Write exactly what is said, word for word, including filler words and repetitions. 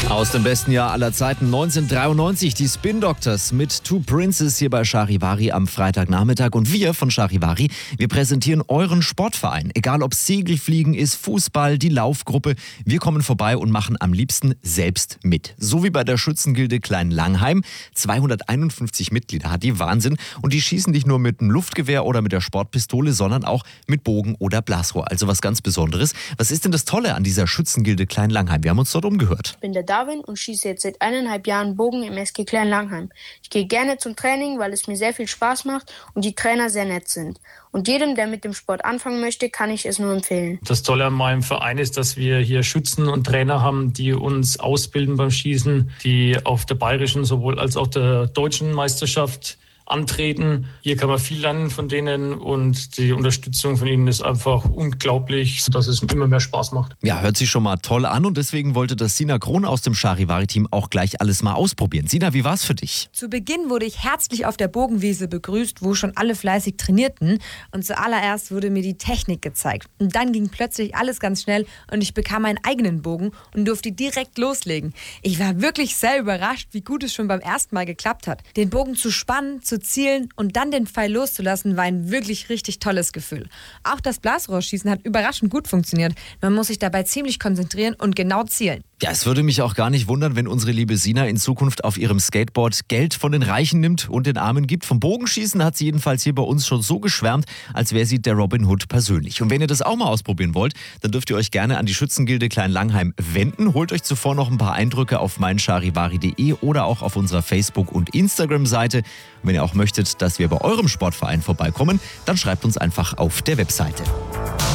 Aus dem besten Jahr aller Zeiten neunzehnhundertdreiundneunzig, die Spin Doctors mit Two Princes hier bei Charivari am Freitagnachmittag. Und wir von Charivari, wir präsentieren euren Sportverein. Egal ob Segelfliegen ist, Fußball, die Laufgruppe, wir kommen vorbei und machen am liebsten selbst mit. So wie bei der Schützengilde Klein-Langheim. zweihunderteinundfünfzig Mitglieder hat die, Wahnsinn. Und die schießen nicht nur mit einem Luftgewehr oder mit der Sportpistole, sondern auch mit Bogen oder Blasrohr. Also was ganz Besonderes. Was ist denn das Tolle an dieser Schützengilde Klein-Langheim? Wir haben uns dort umgehört. Ich bin der Darwin und schieße jetzt seit eineinhalb Jahren Bogen im S G Klein-Langheim. Ich gehe gerne zum Training, weil es mir sehr viel Spaß macht und die Trainer sehr nett sind. Und jedem, der mit dem Sport anfangen möchte, kann ich es nur empfehlen. Das Tolle an meinem Verein ist, dass wir hier Schützen und Trainer haben, die uns ausbilden beim Schießen, die auf der bayerischen sowohl als auch der deutschen Meisterschaft antreten. Hier kann man viel lernen von denen und die Unterstützung von ihnen ist einfach unglaublich, sodass es immer mehr Spaß macht. Ja, hört sich schon mal toll an und deswegen wollte das Sina Krohn aus dem Charivari-Team auch gleich alles mal ausprobieren. Sina, wie war's für dich? Zu Beginn wurde ich herzlich auf der Bogenwiese begrüßt, wo schon alle fleißig trainierten und zuallererst wurde mir die Technik gezeigt. Und dann ging plötzlich alles ganz schnell und ich bekam meinen eigenen Bogen und durfte direkt loslegen. Ich war wirklich sehr überrascht, wie gut es schon beim ersten Mal geklappt hat. Den Bogen zu spannen, zu zielen und dann den Pfeil loszulassen, war ein wirklich richtig tolles Gefühl. Auch das Blasrohrschießen hat überraschend gut funktioniert. Man muss sich dabei ziemlich konzentrieren und genau zielen. Ja, es würde mich auch gar nicht wundern, wenn unsere liebe Sina in Zukunft auf ihrem Skateboard Geld von den Reichen nimmt und den Armen gibt. Vom Bogenschießen hat sie jedenfalls hier bei uns schon so geschwärmt, als wäre sie der Robin Hood persönlich. Und wenn ihr das auch mal ausprobieren wollt, dann dürft ihr euch gerne an die Schützengilde Klein-Langheim wenden. Holt euch zuvor noch ein paar Eindrücke auf meincharivari punkt de oder auch auf unserer Facebook- und Instagram-Seite. Und wenn ihr auch möchtet, dass wir bei eurem Sportverein vorbeikommen, dann schreibt uns einfach auf der Webseite.